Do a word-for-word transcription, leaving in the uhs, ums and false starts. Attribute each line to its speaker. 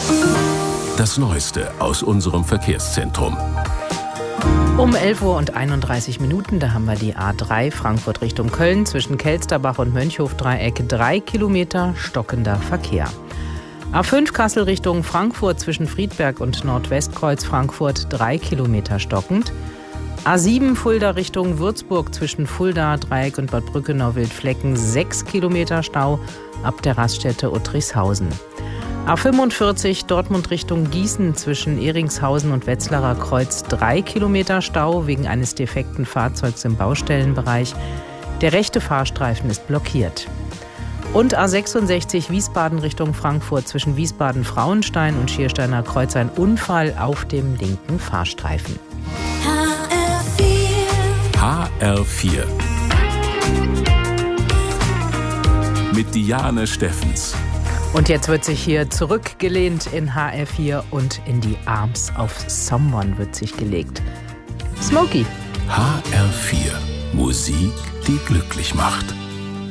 Speaker 1: Das Neueste aus unserem Verkehrszentrum.
Speaker 2: Um elf Uhr und einunddreißig Minuten, da haben wir die A drei Frankfurt Richtung Köln zwischen Kelsterbach und Mönchhofdreieck, drei Kilometer stockender Verkehr. A fünf Kassel Richtung Frankfurt zwischen Friedberg und Nordwestkreuz Frankfurt, drei Kilometer stockend. A sieben Fulda Richtung Würzburg zwischen Fulda, Dreieck und Bad Brückenau-Wildflecken, sechs Kilometer Stau ab der Raststätte Uttrichshausen. A fünfundvierzig Dortmund Richtung Gießen zwischen Eringshausen und Wetzlarer Kreuz, drei Kilometer Stau wegen eines defekten Fahrzeugs im Baustellenbereich. Der rechte Fahrstreifen ist blockiert. Und A sechsundsechzig Wiesbaden Richtung Frankfurt zwischen Wiesbaden-Frauenstein und Schiersteiner Kreuz, ein Unfall auf dem linken Fahrstreifen.
Speaker 1: H R vier mit Diane Steffens.
Speaker 2: Und jetzt wird sich hier zurückgelehnt in H R vier und in die Arms of Someone wird sich gelegt. Smokey.
Speaker 1: H R vier. Musik, die glücklich macht.